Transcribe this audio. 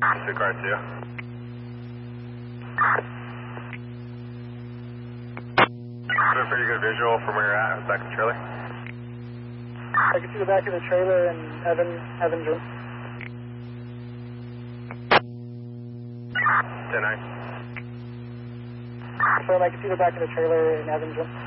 Two car 2. A pretty good visual from where you're at, back in the trailer. I can see the back of the trailer in Evan's room. 10-9. So I can see the back of the trailer in Evan's room.